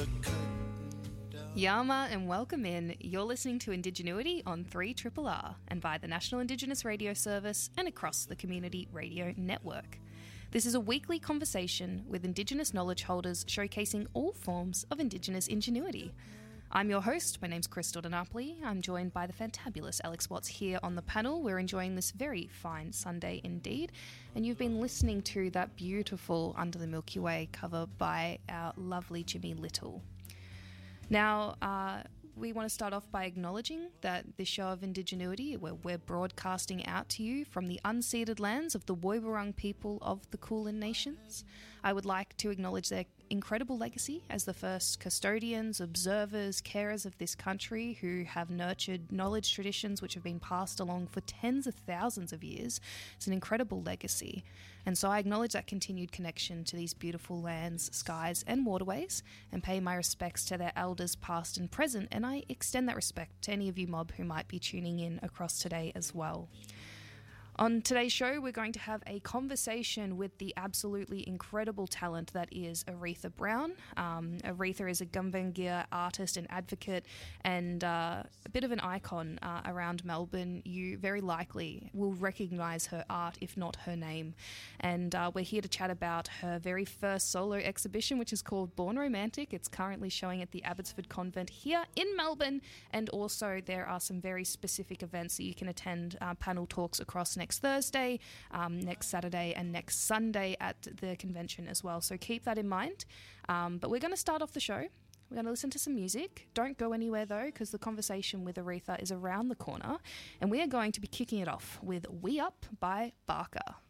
the curtain down. Yama and welcome in. You're listening to Indigenuity on 3RRR and via the National Indigenous Radio Service and across the Community Radio Network. This is a weekly conversation with Indigenous knowledge holders showcasing all forms of Indigenous ingenuity. I'm your host, my name's Crystal DiNapoli. I'm joined by the fantabulous Alex Watts here on the panel. We're enjoying this very fine Sunday indeed, and you've been listening to that beautiful Under the Milky Way cover by our lovely Jimmy Little. Now, we want to start off by acknowledging that this show of Indigenuity, where we're broadcasting out to you from the unceded lands of the Woiwurrung people of the Kulin Nations. I would like to acknowledge their incredible legacy as the first custodians, observers, carers of this country who have nurtured knowledge traditions which have been passed along for tens of thousands of years. It's an incredible legacy. And so I acknowledge that continued connection to these beautiful lands, skies and waterways and pay my respects to their elders past and present, and I extend that respect to any of you mob who might be tuning in across today as well. On today's show, we're going to have a conversation with the absolutely incredible talent that is Aretha Brown. Aretha is a Gumbaynggirr artist and advocate and a bit of an icon around Melbourne. You very likely will recognise her art, if not her name. And we're here to chat about her very first solo exhibition, which is called Born Romantic. It's currently showing at the Abbotsford Convent here in Melbourne. And also there are some very specific events that you can attend, panel talks across next Thursday, next Saturday and next Sunday at the convention as well. So keep that in mind. But we're going to start off the show. We're going to listen to some music. Don't go anywhere though, because the conversation with Aretha is around the corner. And we are going to be kicking it off with We Up by Barker.